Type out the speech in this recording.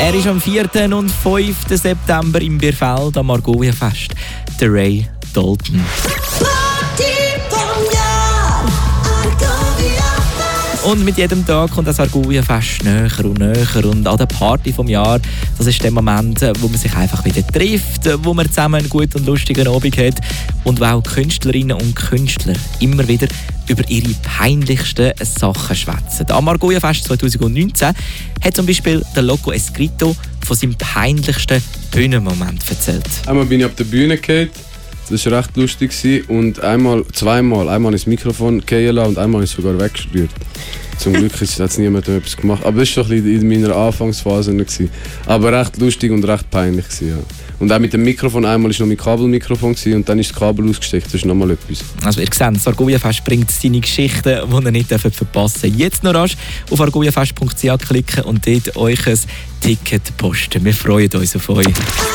Er ist am 4. und 5. September im Bierfeld am Argovia-Fest. Der Ray Dalton. Und mit jedem Tag kommt das Argovia-Fest näher und näher. Und an der Party vom Jahr, das ist der Moment, wo man sich einfach wieder trifft, wo man zusammen einen guten und lustigen Abend hat und wo auch Künstlerinnen und Künstler immer wieder über ihre peinlichsten Sachen schwätzen. Am Argovia-Fest 2019 hat zum Beispiel der Loco Escrito von seinem peinlichsten Bühnenmoment erzählt. Einmal bin ich auf der Bühne gefallen. Das war recht lustig. Und zweimal ist das Mikrofon fallen lassen und einmal ist es sogar weggerührt. Zum Glück hat es niemand etwas gemacht. Aber das war doch in meiner Anfangsphase nicht. Aber recht lustig und recht peinlich. Ja. Und auch mit dem Mikrofon, einmal war noch mein Kabelmikrofon und dann ist das Kabel ausgesteckt. Das ist nochmal etwas. Also ihr seht, das Argovia-Fest bringt seine Geschichten, die ihr nicht verpassen dürft. Jetzt noch rasch auf argoviafest.ch klicken und dort euch ein Ticket posten. Wir freuen uns auf euch.